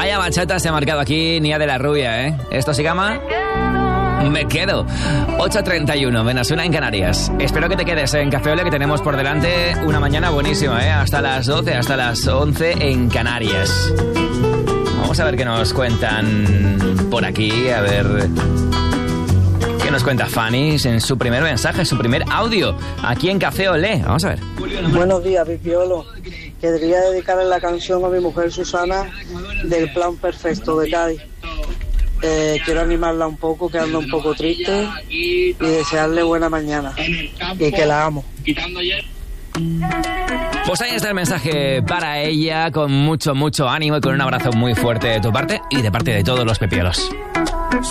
Vaya bachata se ha marcado aquí Nia de la Rubia, ¿eh? Esto se llama Me Quedo. 8:31, Venasuna en Canarias. Espero que te quedes en Café Ole, que tenemos por delante una mañana buenísima, ¿eh? Hasta las 12, hasta las 11 en Canarias. Vamos a ver qué nos cuentan por aquí, a ver qué nos cuenta Fanny en su primer mensaje, su primer audio, aquí en Café Olé. Vamos a ver. Buenos días, Pipiolo. Quería dedicarle la canción a mi mujer Susana del Plan Perfecto de Cádiz. Quiero animarla un poco, que anda un poco triste, y desearle buena mañana y que la amo. Pues ahí está el mensaje para ella, con mucho ánimo y con un abrazo muy fuerte de tu parte y de parte de todos los pepiolos.